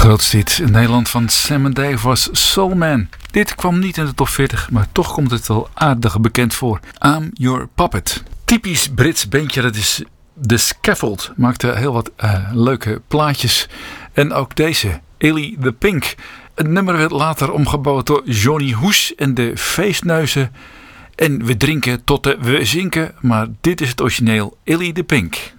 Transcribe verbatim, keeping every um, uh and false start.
grootste hit in Nederland van Sam and Dave was Soul Man. Dit kwam niet in de top veertig, maar toch komt het wel aardig bekend voor. I'm Your Puppet. Typisch Brits bandje, dat is The Scaffold. Maakte heel wat uh, leuke plaatjes. En ook deze, Ellie the Pink. Het nummer werd later omgebouwd door Johnny Hoes en de Feestneuzen. En we drinken tot de we zinken, maar dit is het origineel, Ellie the Pink.